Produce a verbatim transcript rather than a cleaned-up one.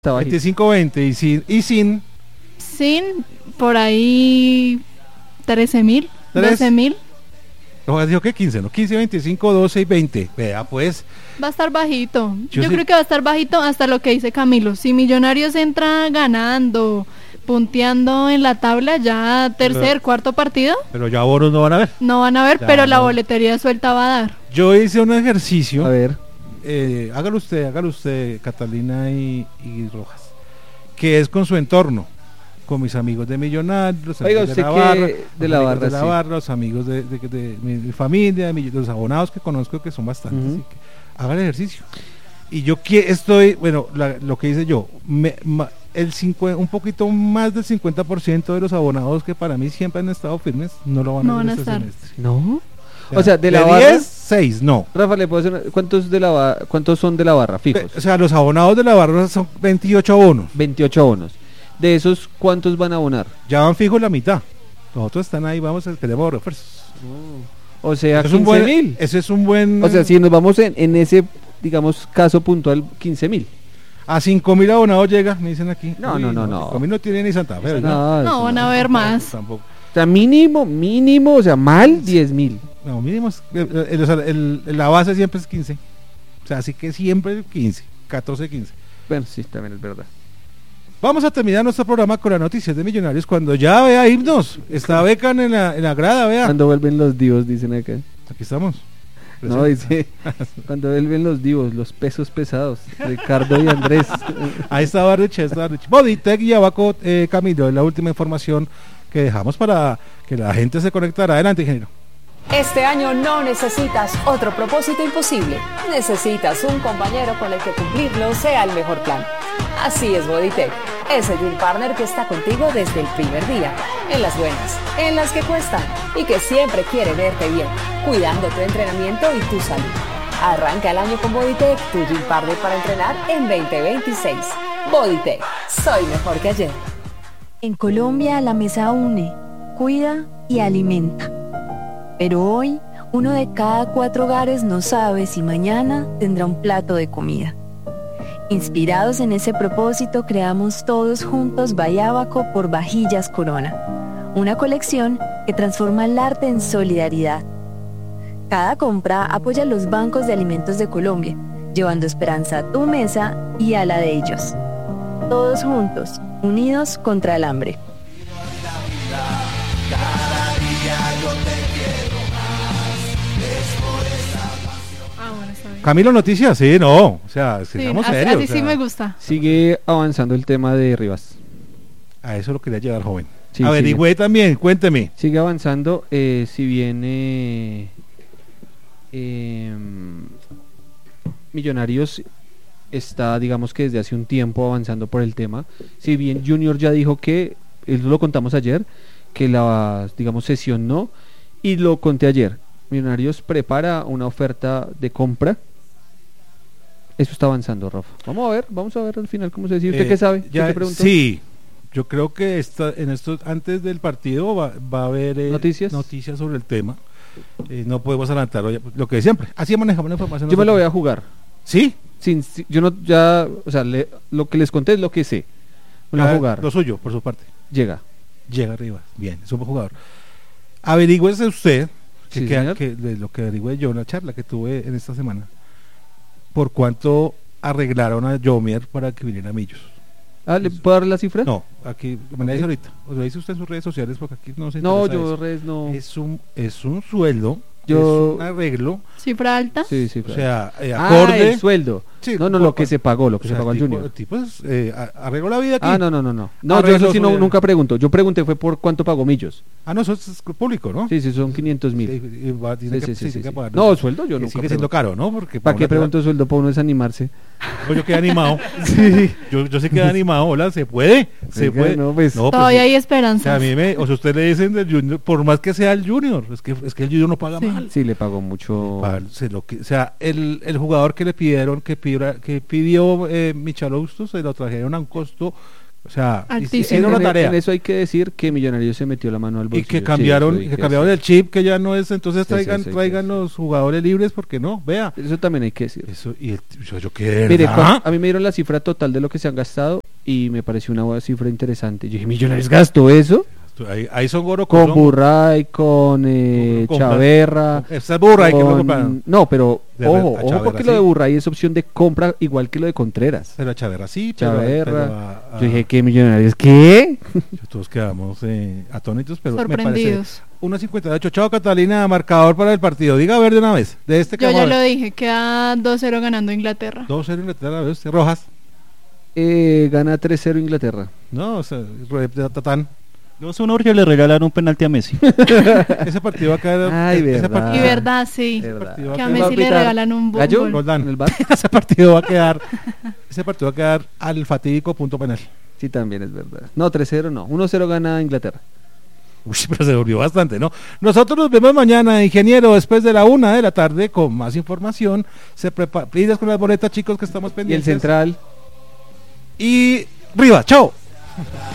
veinticinco veinte y sin, y sin. Sin, por ahí trece mil, doce mil. ¿Lo dijo que quince, no? quince, veinticinco, doce y veinte. Vea, pues. Va a estar bajito. Yo, Yo sí- creo que va a estar bajito hasta lo que dice Camilo. Si Millonarios entra ganando, punteando en la tabla, ya tercer, Pero- cuarto partido, Pero ya bonos no van a ver. no van a ver, Ya, pero la no. boletería suelta va a dar. Yo hice un ejercicio. A ver. Eh, hágalo usted, hágalo usted, Catalina y, y Rojas. Que es con su entorno. Con mis amigos de Millonarios, los Oiga, amigos usted de la que- barra, de los la amigos barra, de la sí. barra, los amigos de, de- de mi, mi familia, de mi- los abonados que conozco, que son bastantes. Ujú. Así que haga el ejercicio. Y yo que estoy, bueno, la- lo que hice yo, me- ma- el cincu- un poquito más del cincuenta por ciento de los abonados que para mí siempre han estado firmes, no lo van No a ver van a este estar. semestre. ¿No? O sea, de la barra- diez, seis, no. Rafa, ¿le puedo hacer una- ¿cuántos, de la ba- ¿cuántos son de la barra fijos? O sea, los abonados de la barra son veintiocho abonos. veintiocho abonos. De esos, ¿cuántos van a abonar? Ya van fijos la mitad. Los otros están ahí, vamos, a- queremos refuerzos. O sea, Ese es un quince buen- mil. Ese es un buen... O sea, si nos vamos en, en ese, digamos, caso puntual, quince mil. A cinco mil abonados llega, me dicen aquí. No, no, no, no. cinco mil no tiene ni Santa Fe, ¿verdad? No, No, eso van a no. ver más. Tampoco. O sea, mínimo, mínimo, o sea, mal diez mil. No, mínimo, es- el- el- o sea, el- el- la base siempre es quince. O sea, así que siempre quince, catorce, quince. Bueno, sí, también es verdad. Vamos a terminar nuestro programa con las noticias de Millonarios cuando ya vea himnos. Está Becan en la, en la grada, vea. Cuando vuelven los divos, dicen acá. Aquí estamos. No, dice, cuando vuelven los divos, los pesos pesados, Ricardo y Andrés. Ahí estaba Rich, ahí estaba Rich. Bodytech y Abaco, eh, Camilo, es la última información que dejamos para que la gente se conectara. Adelante, ingeniero. Este año no necesitas otro propósito imposible. Necesitas un compañero con el que cumplirlo sea el mejor plan. Así es Bodytech, ese deal partner que está contigo desde el primer día, en las buenas, en las que cuestan y que siempre quiere verte bien, cuidando tu entrenamiento y tu salud. Arranca el año con Bodytech, tu deal partner para entrenar en veinte veintiséis. Bodytech, soy mejor que ayer. En Colombia la mesa une, cuida y alimenta. Pero hoy, uno de cada cuatro hogares no sabe si mañana tendrá un plato de comida. Inspirados en ese propósito, creamos todos juntos Bayábaco por Vajillas Corona, una colección que transforma el arte en solidaridad. Cada compra apoya a los bancos de alimentos de Colombia, llevando esperanza a tu mesa y a la de ellos. Todos juntos, unidos contra el hambre. Ah, bueno, está bien. Camilo, noticias, sí, no. O sea, Sí, seamos así, serios. así o sea, sí me gusta. Sigue avanzando el tema de Rivas. A eso lo quería llevar, joven. Sí, Averigüé también, cuénteme. Sigue avanzando, eh, si bien eh, eh, Millonarios está, digamos que desde hace un tiempo avanzando por el tema, si bien Junior ya dijo que, eso lo contamos ayer, que la, digamos, sesión no, y lo conté ayer, Millonarios prepara una oferta de compra. Eso está avanzando, Rafa. Vamos a ver, vamos a ver al final cómo se decide. ¿Usted Eh, qué sabe? ¿Usted ya- qué preguntó? sí, yo creo que esta, en estos antes del partido va, va a haber eh, ¿Noticias? noticias sobre el tema. Eh, no podemos adelantar hoy, lo que siempre. Así manejamos la información. Yo me lo voy a nosotros. jugar. ¿Sí? Sin, si- yo no, ya, o sea, le- lo que les conté es lo que sé. Me lo voy a Ah, jugar. Lo suyo, por su parte. Llega. Llega arriba. Bien, es un buen jugador. Averigüese usted, que, Sí, que- señor. que de lo que averigüé yo en la charla que tuve en esta semana, por cuánto arreglaron a Jomier para que viniera a Millos. Ah, ¿le puedo dar la cifra? No, aquí me la dice ahorita. O lo dice usted en sus redes sociales porque aquí no se No, interesa yo eso. redes no. Es un, es un sueldo, Yo- es un arreglo, Cifra alta. Sí, sí. o sea, eh, ah, acorde. el sueldo. Sí, no, no, por- lo que se pagó, lo que o se sea, pagó al el tipo- Junior. el tipo es, eh, a- arregló la vida aquí. Ah, no, no, no, no. No, yo Arreglo eso sí no, sueldo. nunca pregunto. Yo pregunté fue por cuánto pagó Millos. Ah, no, eso es público, ¿no? Sí, sí, son quinientos mil. Sí, y va- tiene Sí, que- sí, sí, sí, tiene sí. que pagar. No, sueldo yo Que nunca sigue siendo pregunto. caro, ¿no? Porque ¿Para qué una- pregunto sueldo? Para uno desanimarse. Pues yo quedé animado. Sí. Yo, yo sí quedé animado, hola, se puede, se Oiga, puede. no, pues, Todavía hay O sea, esperanza. a mí me, o sea, usted le dicen del Junior, por más que sea el Junior, es que es que el Junior no paga Sí. mal. Sí, le pagó mucho. Pa- se lo que- o sea, el, el jugador que le pidieron, que, pidió- que pidió eh, Michal Austos, se lo trajeron a un costo O sea, Altísimo. hicieron la en, tarea. en eso hay que decir que Millonarios se metió la mano al Y bolsillo. que cambiaron, Sí, y eso que hay cambiaron hacer. el chip, que ya no es, entonces Sí, sí, traigan, sí, sí, traigan sí. los jugadores libres, porque no, vea. Eso también hay que decir. Eso, y el, yo, yo qué de Mire, verdad. cuando- a mí me dieron la cifra total de lo que se han gastado y me pareció una buena cifra interesante. Yo dije, Millonarios gastó eso Ahí, ahí son Goro con Burray, con eh, Con- con- Chaverra. Esa es Burray que lo con- compraron. No, pero De ojo, ver- a ojo Chaverra, porque sí. lo de Burray es opción de compra igual que lo de Contreras. Pero a Chaverra sí, pero, Chaverra. pero a- a- Yo dije, ¿qué Millonarios? ¿Qué? todos quedamos eh, atónitos, pero me parece Sorprendidos. uno cincuenta y ocho. Chao Catalina, marcador para el partido. Diga a ver de una vez, de este que Yo vamos ya a lo ver. dije, queda dos cero ganando Inglaterra. dos cero Inglaterra, ¿ves? Rojas. Eh, gana tres cero Inglaterra. No, o sea, Re- Tatán. dos uno porque le regalaron un penalti a Messi. Ese partido va a quedar. Ay, ese verdad. partido- Y verdad, sí. Verdad. partido va Que a ¿Quién va a Messi le pitar? regalan un bo- ¿Gallo? gol. Roldán. ¿En el bar? Ese partido va a quedar. Ese partido va a quedar al fatídico punto penal. Sí, también es verdad. No, tres cero no. uno cero gana Inglaterra. Uy, pero se volvió bastante, ¿no? Nosotros nos vemos mañana, ingeniero, después de la una de la tarde con más información. Se prepara, pidas con las boletas, chicos, que estamos Y el pendientes. central. Y Riva, chao.